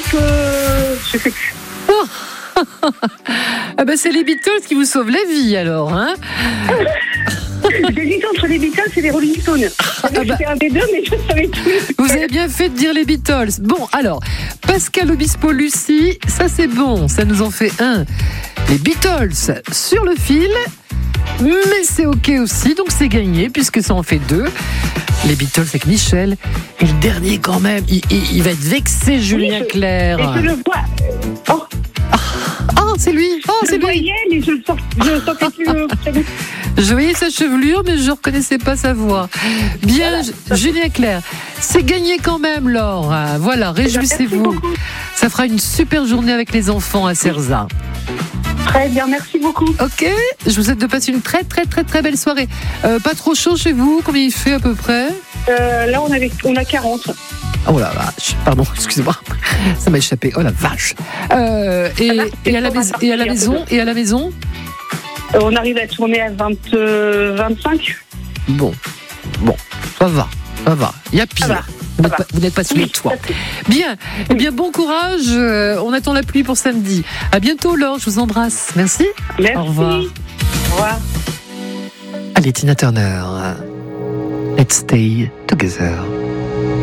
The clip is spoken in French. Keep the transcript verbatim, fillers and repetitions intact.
euh, je sais plus. Ah ben c'est les Beatles qui vous sauvent la vie alors, hein. J'hésite entre les Beatles et les Rolling Stones. Ah bah. C'était un des deux, mais je ne savais plus. Vous avez bien fait de dire les Beatles. Bon, alors, Pascal Obispo Lucie, ça c'est bon, ça nous en fait un. Les Beatles sur le fil, mais c'est ok aussi, donc c'est gagné puisque ça en fait deux. Les Beatles avec Michel. Et le dernier quand même, il, il, il va être vexé, Julien Oui, je, Clerc. Et je le vois. Oh, Oh, c'est lui, oh, je c'est le lui. voyais, mais je ne sens- je sentais plus le prénom. Je voyais sa chevelure, mais je ne reconnaissais pas sa voix. Bien, Voilà. Julien Clerc, c'est gagné quand même, Laure. Voilà, Merci réjouissez-vous. beaucoup. Ça fera une super journée avec les enfants à Cerza. Très bien, merci beaucoup. Ok, je vous souhaite de passer une très très très très belle soirée. Euh, pas trop chaud chez vous, combien il fait à peu près? Euh, là, on, avait, on a quarante. Oh la vache, pardon, excusez-moi, ça m'a échappé. Oh la vache. Euh, et, et, à la maison, et à la maison, et à la maison Euh, on arrive à tourner à vingt, euh, vingt-cinq. Bon, bon, ça va, ça va. Il y a pire. Ça va, Vous ça n'êtes va. pas, vous n'êtes pas sous les Oui, toits. tout à fait. Bien, eh bien bon courage. euh, on attend la pluie pour samedi. À bientôt, Laure. Je vous embrasse. Merci. Merci. Au revoir. Au revoir. Allez, Tina Turner. Let's stay together.